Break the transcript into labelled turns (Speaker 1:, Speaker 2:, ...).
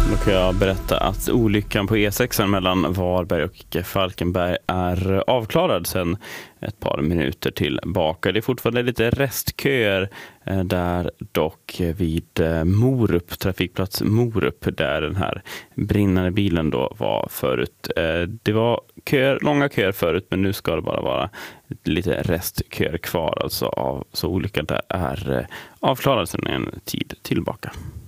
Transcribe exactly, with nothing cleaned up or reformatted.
Speaker 1: Då kan jag berätta att olyckan på E sex mellan Varberg och Falkenberg är avklarad sedan ett par minuter tillbaka. Det är fortfarande lite restköer där dock vid Morup, trafikplats Morup, där den här brinnande bilen då var förut. Det var köer, långa köer förut, men nu ska det bara vara lite restköer kvar, alltså av, så olyckan där är avklarad sedan en tid tillbaka.